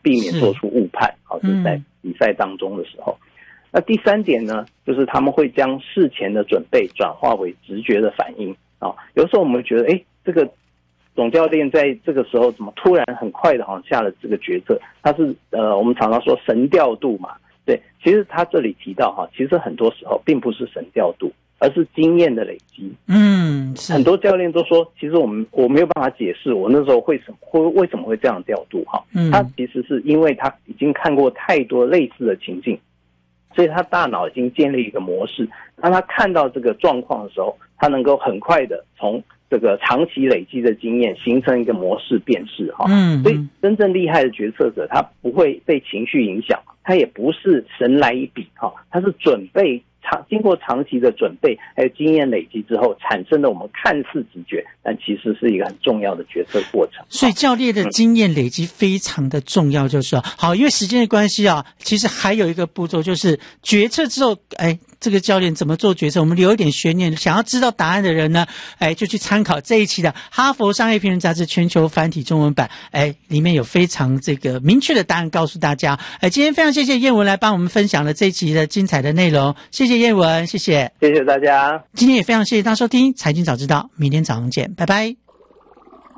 避免做出误判，是在比赛当中的时候。那第3点呢，就是他们会将事前的准备转化为直觉的反应有时候我们觉得这个总教练在这个时候怎么突然很快的好像下了这个决策，他是我们常常说神调度嘛，对，其实他这里提到其实很多时候并不是神调度，而是经验的累积。很多教练都说，其实我没有办法解释我那时候为什么会这样调度他其实是因为他已经看过太多类似的情境，所以他大脑已经建立一个模式，当他看到这个状况的时候，他能够很快的从这个长期累积的经验形成一个模式辨识所以真正厉害的决策者，他不会被情绪影响，他也不是神来一笔他是准备经过长期的准备还有经验累积之后产生的我们看似直觉，但其实是一个很重要的决策过程。 所以教练的经验累积非常的重要，就是好，因为时间的关系其实还有一个步骤，就是决策之后这个教练怎么做决策，我们留一点悬念，想要知道答案的人呢就去参考这一期的哈佛商业评论杂志全球繁体中文版里面有非常这个明确的答案告诉大家。今天非常谢谢燕文来帮我们分享了这一期的精彩的内容，谢谢燕文，谢谢大家。 今天也非常谢谢大家收听财经早知道，明天早上见，拜拜。